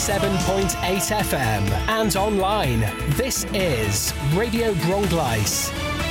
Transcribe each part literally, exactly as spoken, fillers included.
ninety-seven point eight F M and online. This is Radio Bronglais.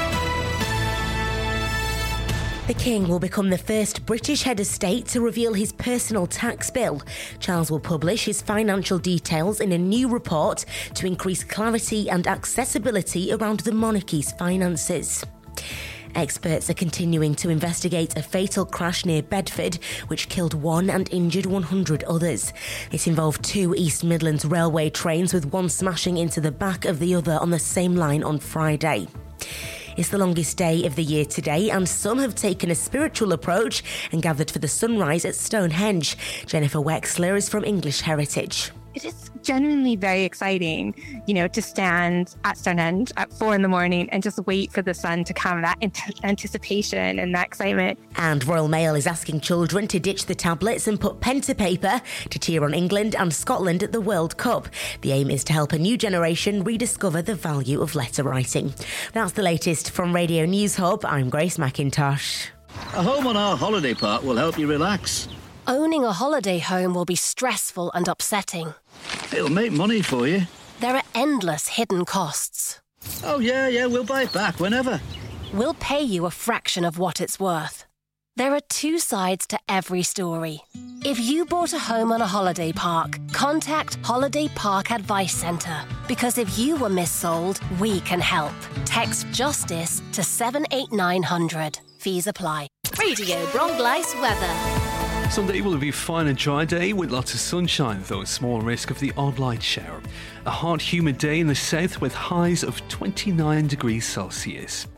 The King will become the first British head of state to reveal his personal tax bill. Charles will publish his financial details in a new report to increase clarity and accessibility around the monarchy's finances. Experts are continuing to investigate a fatal crash near Bedford, which killed one and injured one hundred others. It involved two East Midlands Railway trains, with one smashing into the back of the other on the same line on Friday. It's the longest day of the year today, and some have taken a spiritual approach and gathered for the sunrise at Stonehenge. Jennifer Wexler is from English Heritage. It is genuinely very exciting, you know, to stand at Stonehenge at four in the morning and just wait for the sun to come, that anticipation and that excitement. And Royal Mail is asking children to ditch the tablets and put pen to paper to cheer on England and Scotland at the World Cup. The aim is to help a new generation rediscover the value of letter writing. That's the latest from Radio News Hub. I'm Grace McIntosh. A home on our holiday park will help you relax. Owning a holiday home will be stressful and upsetting. It'll make money for you. There are endless hidden costs. Oh, yeah, yeah, we'll buy it back whenever. We'll pay you a fraction of what it's worth. There are two sides to every story. If you bought a home on a holiday park, contact Holiday Park Advice Centre. Because if you were missold, we can help. Text JUSTICE to seven eight nine hundred. Fees apply. Radio Bronglais weather. Sunday will be a fine and dry day with lots of sunshine, though a small risk of the odd light shower. A hot, humid day in the south with highs of twenty-nine degrees Celsius.